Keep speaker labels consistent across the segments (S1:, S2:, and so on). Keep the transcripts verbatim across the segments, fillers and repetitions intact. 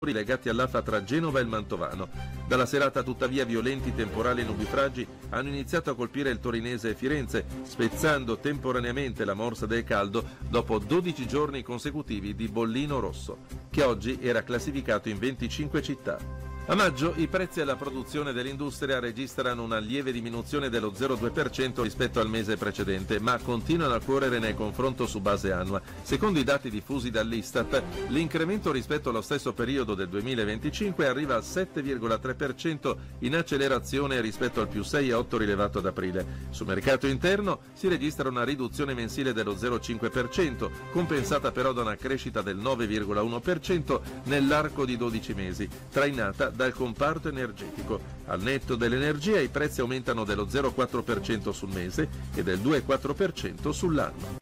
S1: legati all'A F A tra Genova e il Mantovano. Dalla serata tuttavia violenti temporali e nubifragi hanno iniziato a colpire il torinese e Firenze, spezzando temporaneamente la morsa del caldo dopo dodici giorni consecutivi di bollino rosso, che oggi era classificato in venticinque città. A maggio i prezzi alla produzione dell'industria registrano una lieve diminuzione dello zero virgola due per cento rispetto al mese precedente, ma continuano a correre nel confronto su base annua. Secondo i dati diffusi dall'Istat, l'incremento rispetto allo stesso periodo del duemilaventicinque arriva al sette virgola tre per cento, in accelerazione rispetto al più sei virgola otto per cento rilevato ad aprile. Sul mercato interno si registra una riduzione mensile dello zero virgola cinque per cento, compensata però da una crescita del nove virgola uno per cento nell'arco di dodici mesi, trainata dal comparto energetico. Al netto dell'energia i prezzi aumentano dello zero virgola quattro per cento sul mese e del due virgola quattro per cento sull'anno.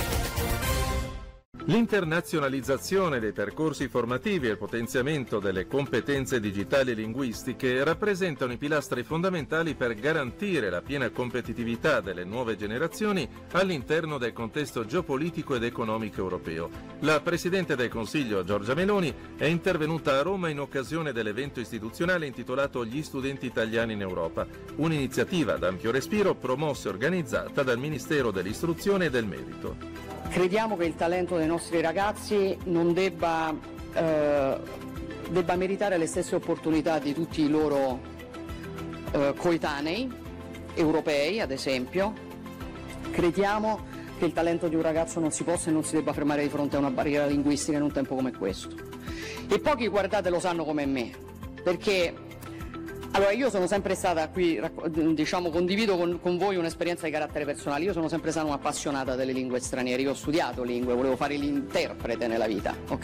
S1: L'internazionalizzazione dei percorsi formativi e il potenziamento delle competenze digitali e linguistiche rappresentano i pilastri fondamentali per garantire la piena competitività delle nuove generazioni all'interno del contesto geopolitico ed economico europeo. La Presidente del Consiglio, Giorgia Meloni, è intervenuta a Roma in occasione dell'evento istituzionale intitolato Gli studenti italiani in Europa, un'iniziativa ad ampio respiro promossa e organizzata dal Ministero dell'Istruzione e del Merito.
S2: Crediamo che il talento dei nostri ragazzi non debba, eh, debba meritare le stesse opportunità di tutti i loro eh, coetanei, europei ad esempio. Crediamo che il talento di un ragazzo non si possa e non si debba fermare di fronte a una barriera linguistica in un tempo come questo. E pochi, guardate, lo sanno come me, perché allora io sono sempre stata qui, diciamo, condivido con, con voi un'esperienza di carattere personale. Io sono sempre stata un'appassionata delle lingue straniere, io ho studiato lingue, volevo fare l'interprete nella vita, ok?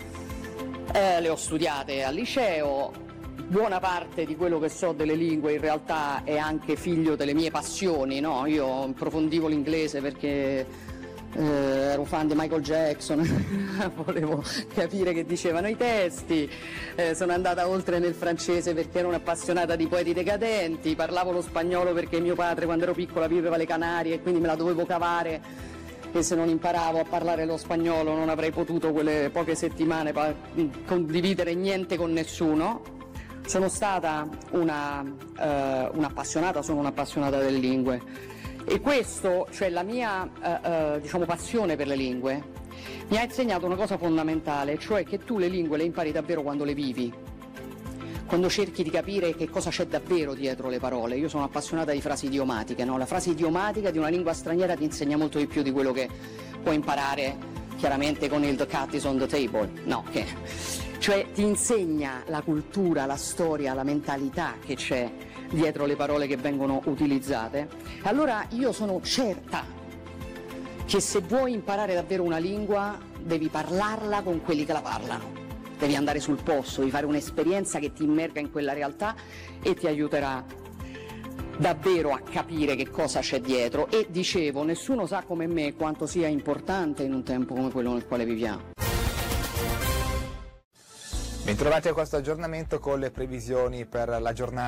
S2: Eh, le ho studiate al liceo, buona parte di quello che so delle lingue in realtà è anche figlio delle mie passioni, no? Io approfondivo l'inglese perché Eh, ero fan di Michael Jackson, volevo capire che dicevano i testi, eh, sono andata oltre nel francese perché ero un'appassionata di poeti decadenti, parlavo lo spagnolo perché mio padre quando ero piccola viveva alle Canarie e quindi me la dovevo cavare e se non imparavo a parlare lo spagnolo non avrei potuto quelle poche settimane pa- condividere niente con nessuno. Sono stata una, eh, un'appassionata, sono un'appassionata delle lingue. E questo, cioè la mia eh, eh, diciamo passione per le lingue, mi ha insegnato una cosa fondamentale, cioè che tu le lingue le impari davvero quando le vivi, quando cerchi di capire che cosa c'è davvero dietro le parole. Io sono appassionata di frasi idiomatiche, no? La frase idiomatica di una lingua straniera ti insegna molto di più di quello che puoi imparare chiaramente con il "the cat is on the table", no? Che, cioè ti insegna la cultura, la storia, la mentalità che c'è dietro le parole che vengono utilizzate. Allora io sono certa che se vuoi imparare davvero una lingua devi parlarla con quelli che la parlano, devi andare sul posto, devi fare un'esperienza che ti immerga in quella realtà e ti aiuterà davvero a capire che cosa c'è dietro. E dicevo, nessuno sa come me quanto sia importante in un tempo come quello nel quale viviamo.
S3: Bentrovati a questo aggiornamento con le previsioni per la giornata.